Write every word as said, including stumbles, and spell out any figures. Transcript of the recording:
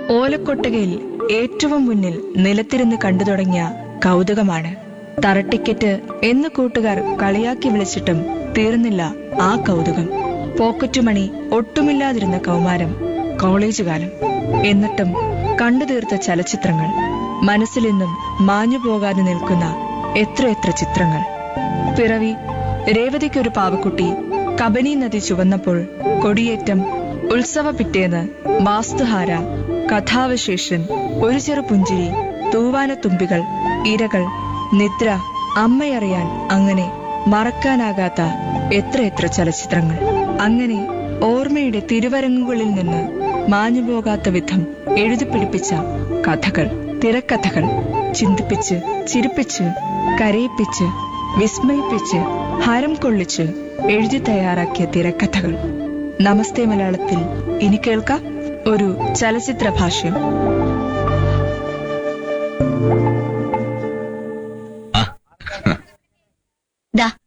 ഓലക്കൊട്ടകയിൽ ഏറ്റവും മുന്നിൽ നിലത്തിരുന്ന് കണ്ടു തുടങ്ങിയ കൗതുകമാണ്. തറട്ടിക്കറ്റ് എന്ന് കൂട്ടുകാർ കളിയാക്കി വിളിച്ചിട്ടും തീർന്നില്ല ആ കൗതുകം. പോക്കറ്റുമണി ഒട്ടുമില്ലാതിരുന്ന കൗമാരം, കോളേജ് കാലം. എന്നിട്ടും കണ്ടു തീർത്ത ചലച്ചിത്രങ്ങൾ, മനസ്സിലെന്നും മാഞ്ഞു പോകാതെ നിൽക്കുന്ന എത്രയെത്ര ചിത്രങ്ങൾ. പിറവി, രേവതിക്കൊരു പാവക്കുട്ടി, കബനി നദി ചുവന്നപ്പോൾ, കൊടിയേറ്റം, ഉത്സവ പിറ്റേന്ന്, വാസ്തുഹാര, കഥാവശേഷൻ, ഒരു ചെറു പുഞ്ചിരി, തൂവാനത്തുമ്പികൾ, ഇരകൾ, നിദ്ര, അമ്മയറിയാൻ, അങ്ങനെ മറക്കാനാകാത്ത എത്രയെത്ര ചലച്ചിത്രങ്ങൾ. അങ്ങനെ ഓർമ്മയുടെ തിരുവരങ്ങുകളിൽ നിന്ന് മാഞ്ഞുപോകാത്ത വിധം എഴുതിപ്പിടിപ്പിച്ച കഥകൾ, തിരക്കഥകൾ, ചിന്തിപ്പിച്ച്, ചിരിപ്പിച്ച്, കരയിപ്പിച്ച്, വിസ്മയിപ്പിച്ച്, ഹരം കൊള്ളിച്ച് എഴുതി തയ്യാറാക്കിയ തിരക്കഥകൾ. നമസ്തേ മലയാളത്തിൽ ഇനി കേൾക്കാം ഒരു ചലച്ചിത്ര ഭാഷ്യം. ദാ